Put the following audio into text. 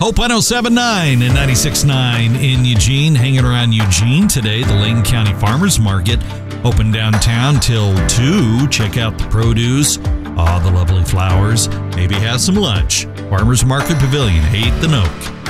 Hope 107.9 and 96.9 in Eugene. Hanging around Eugene today, the Lane County Farmers Market. Open downtown till 2. Check out the produce, the lovely flowers. Maybe have some lunch. Farmers Market Pavilion, 8th and Oak.